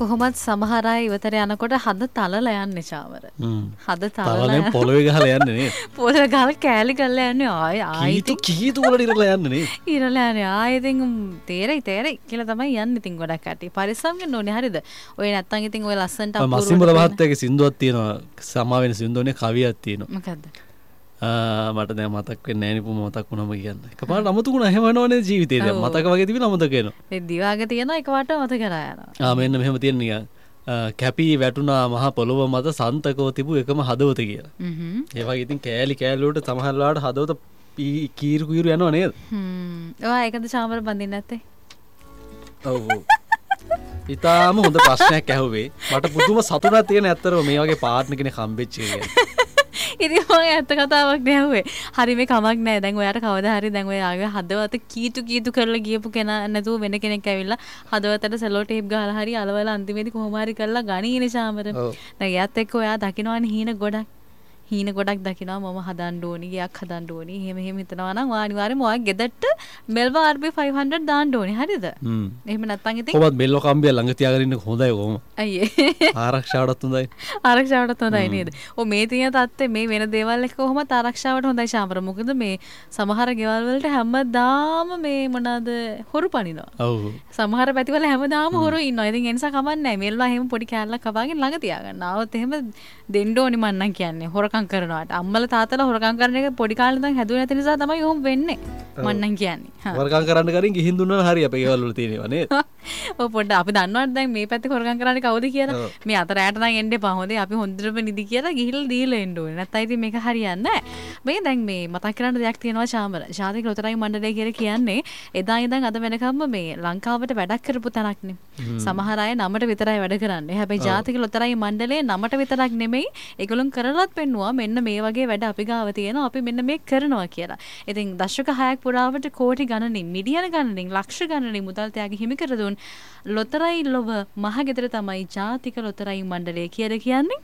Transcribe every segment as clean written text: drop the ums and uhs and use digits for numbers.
කොහොමත් සමහර අය ඉවතර යනකොට හද තලලා යන්නේ චාමර. හද තලලා පොළවේ ගහලා යන්නේ නේ. පොළවේ ගහලා කෑලි කරලා යන්නේ ආයෙත් කීතු වල ඉරලා යන්නේ නේ. ඉරලා යන්නේ ආයෙත් තේරෙයි කියලා තමයි යන්නේ ඉතින් ගොඩක් කටි. පරිස්සම් වෙන්න ඕනේ හරිද? ඔය නැත්තම් ඉතින් ඔය ලස්සන්ට අපුරු මසිමුල මහත්තයාගේ සින්දුවක් තියෙනවා. සමා වෙන සින්දුවනේ කවියක් තියෙනවා. මොකද්ද? මට දැන් මතක් වෙන්නේ නැහැ නේ මතක් වුණාම කියන්නේ. එකපාරට අමතකුණා එහෙම වෙනවනේ ජීවිතේ. දැන් මතක වගේ තිබිලා අමතක වෙනවා. ඒ දිවාගේ තියෙනවා එකපාරට මතක කරා යනවා. මෙන්න මෙහෙම තියෙන නිකන් කැපී වැටුණා මහ පොළොව මත සන්තකව තිබු එකම හදවත කියලා. ඒ වගේ ඉතින් කෑලි වලට සමහර වෙලාවට හදවත කීරු යනවා නේද? ඔයා ඒකද චාමර බඳින්න නැත්තේ? ඔව්. ඊටාම හොඳ ප්‍රශ්නයක් ඇහුවේ. මට පුදුම සතුටක් තියෙන ඇත්තටම මේ වගේ පාර්ට්නර් කෙනෙක් හම්බෙච්ච එක. ඉතින් මම ඇත්ත කතාවක් නෑහුවේ. හරි මේ කමක් නෑ. දැන් ඔයාට කවදා හරි දැන් ඔයාගේ හදවත කීතු කරලා ගියපු කෙනා නැතුව වෙන කෙනෙක් ඇවිල්ලා හදවතට සෙලෝ ටේප් ගහලා හරි අලවලා අන්තිමේදී කොහොම හරි කරලා ගණීනේ චාමර. දැන් එයාත් එක්ක ඔයා දකින්නවනේ හීන ගොඩක් දකිනවා මම හදන්න ඕනි ගයක් හදන්න ඕනි එහෙම හිතනවා නම් ඔයා අනිවාර්යෙන්ම ඔයා ගෙදරට මෙල්ව RB 500 දාන්න ඕනි හරිද? එහෙම නැත්නම් ඉතින් කොහොමද මෙල්ව කම්බිය ළඟ තියාගෙන ඉන්න හොඳයි කොහොම? අයියේ ආරක්ෂාවටත් හොඳයි. ආරක්ෂාවටත් හොඳයි නේද? ඔව් මේ තියෙන තත්ත්වය මේ වෙන දේවල් එක්ක කොහොමද ආරක්ෂාවට හොඳයි ශාමර. මොකද මේ සමහර ගෙවල් වලට හැමදාම මේ මොනවාද හොරු පනිනවා. ඔව්. සමහර පැතිවල හැමදාම හොරු ඉන්නවා. ඉතින් ඒ නිසා කමක් නැහැ. මෙල්ව එහෙම පොඩි කෑල්ලක් කපාගෙන ළඟ තියාගන්න. ආවොත් එහෙම දෙන්න ඕනි මන් නම් කියන්නේ. හොරකම් කරනවාට අම්මලා තාත්තලා හොරකම් කරන එක පොඩි කාලේ ඉඳන් හැදුවේ නැති නිසා තමයි ඔහොම වෙන්නේ මන් නම් කියන්නේ. හොරකම් කරන්න කරින් ගිහින් දුන්නා හරි අපේ ගෙවල් වල තියෙනවා නේද? ඔව් පොඩ්ඩක් අපි දන්නවද දැන් මේ පැත්තේ හොරකම් කරන්නේ කවුද කියලා? මේ අතරෑට නම් එන්න එපා. හොඳේ අපි හොඳටම නිදි කියලා ගිහිල්ලා දීලා එන්න ඕනේ. නැත්නම් ඉතින් මේක හරියන්නේ නැහැ. මේ දැන් මේ මතක් කරන්න දෙයක් තියෙනවා චාමර. ජාතික ලොතරැයි මණ්ඩලය කියලා කියන්නේ එදා ඉඳන් අද වෙනකම්ම මේ ලංකාවට වැඩක් කරපු තැනක්නේ. සමහර අය නමට විතරයි වැඩ කරන්නේ. හැබැයි ජාතික ලොතරැයි මණ්ඩලය නමට විතරක් නෙමෙයි ඒගොල්ලොන් කරලත් පෙන්නුවා මෙන්න මේ වගේ වැඩ අපි ගාව තියෙනවා අපි මෙන්න මේ කරනවා කියලා. ඉතින් දශක 6ක් පුරාවට කෝටි ගණනින් මිලියන ගණනින් ලක්ෂ ගණනින් මුදල් ත්‍යාග හිමි කර දුන් ලොතරැයි ලොව මහගෙදර තමයි ජාතික ලොතරැයි මණ්ඩලය කියලා කියන්නේ.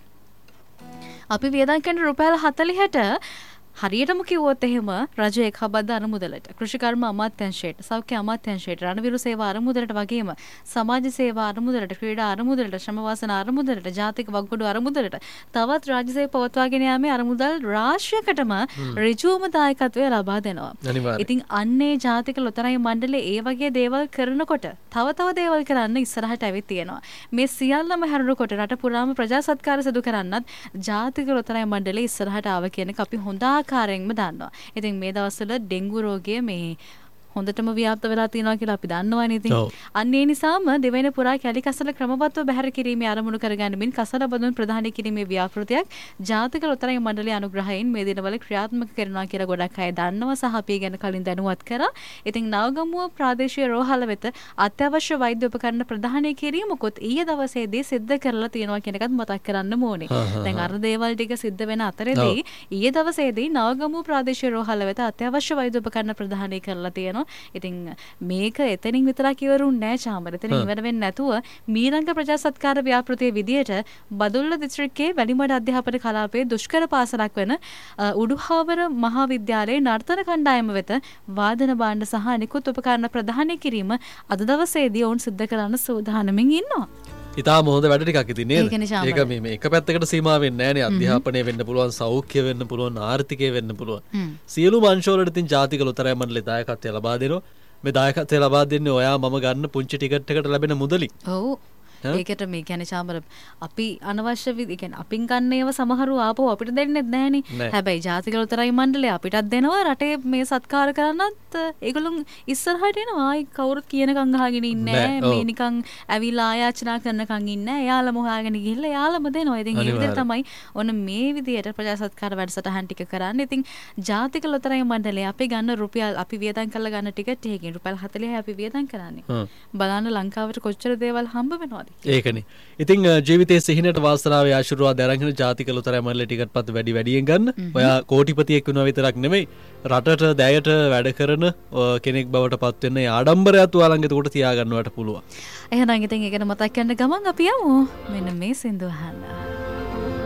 අපි වියදම් කරන රුපියල් 40ට හරියටම කිව්වොත් එහෙම රජය එක්හබද්ද අරමුදලට කෘෂිකර්ම අමාත්‍යාංශයට සෞඛ්‍ය අමාත්‍යාංශයට රණවිරු සේවා අරමුදලට වගේම සමාජ සේවා අරමුදලට ක්‍රීඩා අරමුදලට ශ්‍රම වාසන අරමුදලට ජාතික වග්ගොඩු අරමුදලට තවත් රාජ්‍ය සේවා පවත්වාගෙන යාමේ අරමුදල් රාශියකටම ඍජුවම දායකත්වය ලබා දෙනවා. ඉතින් අන්නේ ජාතික ලොතරැයි මණ්ඩලය ඒ වගේ දේවල් කරනකොට තව දේවල් කරන්න ඉස්සරහට ඇවිත් තියෙනවා. මේ සියල්ලම හැරුණකොට රට පුරාම ප්‍රජා සත්කාර සිදු කරන්නත් ජාතික ලොතරැයි මණ්ඩලය ඉස්සරහට ආව කියන එක අපි හොඳ කාරයෙන්ම දන්නවා. ඉතින් මේ දවස්වල ඩෙන්ගු රෝගය මේ හොඳටම ව්‍යාප්ත වෙලා තියෙනවා කියලා අපි දන්නවනේ ඉතින්. අන්න ඒ නිසාම දෙවෙනි පුරා කැලි කසල ක්‍රමබද්ධව බැහැර කිරීමේ අරමුණු කරගන්නමින් කසල බඳුන් ප්‍රදානය කිරීමේ ව්‍යාපෘතියක් ජාතික ලොතරැයි මණ්ඩලයේ අනුග්‍රහයෙන් මේ දිනවල ක්‍රියාත්මක කරනවා කියලා ගොඩක් අය දන්නවා සහ අපි ගැන කලින් දැනුවත් කරා. ඉතින් නවගමුව ප්‍රාදේශීය රෝහල වෙත අත්‍යවශ්‍ය වෛද්‍ය උපකරණ ප්‍රදානය කිරීමකුත් ඊයේ දවසේදී සිද්ධ කරලා තියෙනවා කියන එකත් මතක් කරන්න ඕනේ. දැන් අර දේවල් ටික සිද්ධ වෙන අතරේදී ඊයේ දවසේදී නවගමුව ප්‍රාදේශීය රෝහල වෙත අත්‍යවශ්‍ය වෛද්‍ය උපකරණ ප්‍රදානය කරලා තියෙනවා. ඉතින් මේක එතනින් විතරක් ඉවරුන්නේ නැහැ චාමර. එතනින් ඉවර වෙන්නේ නැතුව මීරංග ප්‍රජා සත්කාර ව්‍යාපෘතියේ විදියට බදුල්ල දිස්ත්‍රික්කයේ වැලිමඩ අධ්‍යාපන කලාපයේ දුෂ්කර පාසලක් වන උඩුහාවර මහා විද්‍යාලයේ නර්තන කණ්ඩායම වෙත වාදන භාණ්ඩ සහ අනිකුත් උපකරණ ප්‍රදානය කිරීම අද දවසේදී ඔවුන් සිද්ධ කරන්න සූදානමින් ඉන්නවා. ඉතාලම හොඳ වැඩ ටිකක් ඉතින් නේද? ඒක මේ එක පැත්තකට සීමා වෙන්නේ නැහැ නේ. අධ්‍යාපනය වෙන්න පුළුවන්, සෞඛ්‍ය වෙන්න පුළුවන්, ආර්ථිකය වෙන්න පුළුවන්. සියලුම අංශවලට ඉතින් ජාතික ලොතරැයි මණ්ඩලයේ දායකත්වය ලබා දෙනවා. මේ දායකත්වය ලබා දෙන්නේ ඔයා මම ගන්න පුංචි ටිකට් එකට ලැබෙන මුදලින්. ඔව්. ඒකට මේ කියන්නේ චාමර අපි අනවශ්‍ය කියන්නේ අපින් ගන්න ඒවා සමහරව ආපහු අපිට දෙන්නේ නැහනේ. හැබැයි ජාතික ලොතරැයි මණ්ඩලය අපිටත් දෙනවා රටේ මේ සත්කාර කරන්නත් ඒගොල්ලෝ ඉස්සරහට එනවා. ආයි කවුරුත් කියනකම් අහගෙන ඉන්නේ නැහැ. මේ නිකන් ඇවිල්ලා ආයාචනා කරනකම් ඉන්නේ නැහැ. එයාලම හොයාගෙන ගිහිල්ලා එයාලම දෙනවා. ඉතින් ඒ විදිහට තමයි ඔන්න මේ විදිහට ප්‍රජා සත්කාර වැඩසටහන් ටික කරන්නේ. ඉතින් ජාතික ලොතරැයි මණ්ඩලය අපි ගන්න රුපියල් අපි වියදම් කරලා ගන්න ටිකට් එකකින් රුපියල් 40යි අපි වියදම් කරන්නේ. බලන්න ලංකාවට කොච්චර දේවල් හම්බ වෙනවද? ඒකනේ. ඉතින් ජීවිතයේ සිහිනට වාසනාවේ ආශිර්වාද අරගෙන ජාතික ලොතරැයි මණ්ඩලයේ ටිකට් පත් වැඩියෙන් ගන්න. ඔයා කෝටිපතියෙක් වෙනවා විතරක් නෙමෙයි රටට දැයට වැඩ කරන කෙනෙක් බවට පත් වෙන්න ආඩම්බරයත් ඔයා ළඟ එතකොට තියාගන්නවට පුළුවන්. එහෙනම් ඉතින් ඒක මතක් කරන ගමන් අපි යමු මෙන්න මේ සින්දුව අහන්න.